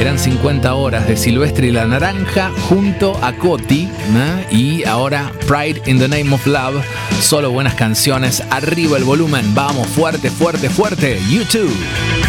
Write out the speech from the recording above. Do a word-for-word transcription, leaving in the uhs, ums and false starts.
Eran cincuenta horas de Silvestre y la Naranja junto a Coti, ¿eh? Y ahora Pride in the Name of Love. Solo buenas canciones. Arriba el volumen. Vamos, fuerte, fuerte, fuerte. YouTube.